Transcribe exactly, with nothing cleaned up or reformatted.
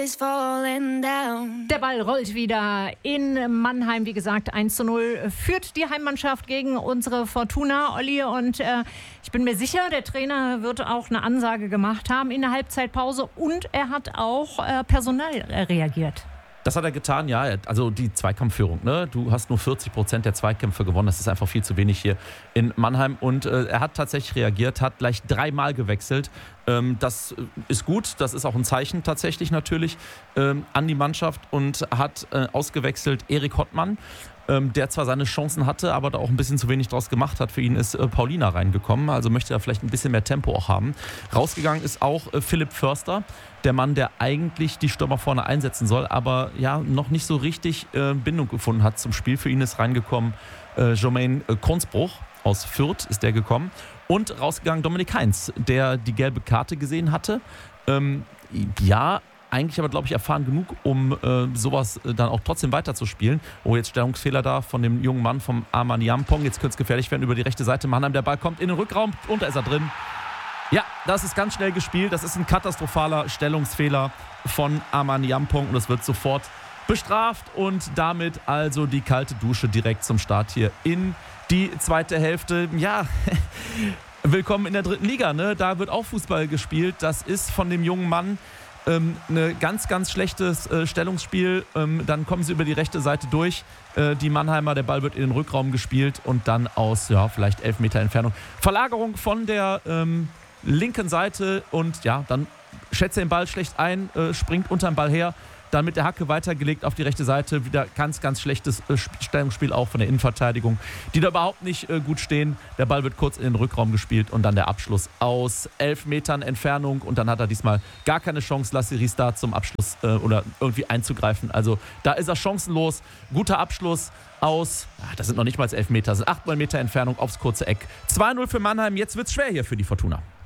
Der Ball rollt wieder in Mannheim. Wie gesagt, eins zu null führt die Heimmannschaft gegen unsere Fortuna, Olli. Und äh, ich bin mir sicher, der Trainer wird auch eine Ansage gemacht haben in der Halbzeitpause. Und er hat auch äh, personell reagiert. Das hat er getan, ja. Also die Zweikampfführung, ne? Du hast nur vierzig Prozent der Zweikämpfe gewonnen. Das ist einfach viel zu wenig hier in Mannheim. Und äh, er hat tatsächlich reagiert, hat gleich dreimal gewechselt. Ähm, das ist gut. Das ist auch ein Zeichen tatsächlich natürlich ähm, an die Mannschaft. Und hat äh, ausgewechselt Erik Hottmann, ähm, der zwar seine Chancen hatte, aber da auch ein bisschen zu wenig draus gemacht hat. Für ihn ist äh, Paulina reingekommen. Also möchte er vielleicht ein bisschen mehr Tempo auch haben. Rausgegangen ist auch äh, Philipp Förster. Der Mann, der eigentlich die Stürmer vorne einsetzen soll, aber ja noch nicht so richtig äh, Bindung gefunden hat zum Spiel. Für ihn ist reingekommen äh, Jermaine äh, Konsbruch aus Fürth ist der gekommen. Und rausgegangen Dominik Heinz, der die gelbe Karte gesehen hatte. Ähm, ja, eigentlich aber, glaube ich, erfahren genug, um äh, sowas äh, dann auch trotzdem weiterzuspielen. Oh, jetzt Stellungsfehler da von dem jungen Mann vom Arman Jampong. Jetzt könnte es gefährlich werden über die rechte Seite. Mannheim, der Ball kommt in den Rückraum und da ist er drin. Ja, das ist ganz schnell gespielt. Das ist ein katastrophaler Stellungsfehler von Arman Jampong und es wird sofort bestraft und damit also die kalte Dusche direkt zum Start hier in die zweite Hälfte. Ja, willkommen in der dritten Liga, ne? Da wird auch Fußball gespielt. Das ist von dem jungen Mann ähm, ein ganz, ganz schlechtes äh, Stellungsspiel. Ähm, dann kommen sie über die rechte Seite durch. Äh, die Mannheimer, der Ball wird in den Rückraum gespielt und dann aus, ja, vielleicht elf Meter Entfernung. Verlagerung von der Ähm, linken Seite und ja, dann schätzt er den Ball schlecht ein, äh, springt unter dem Ball her, dann mit der Hacke weitergelegt auf die rechte Seite, wieder ganz, ganz schlechtes äh, Stellungsspiel auch von der Innenverteidigung, die da überhaupt nicht äh, gut stehen. Der Ball wird kurz in den Rückraum gespielt und dann der Abschluss aus elf Metern Entfernung und dann hat er diesmal gar keine Chance, Lassiris da zum Abschluss äh, oder irgendwie einzugreifen. Also da ist er chancenlos, guter Abschluss aus, ach, das sind noch nicht mal elf Meter, das sind acht Meter Entfernung aufs kurze Eck. zwei null für Mannheim, jetzt wird es schwer hier für die Fortuna.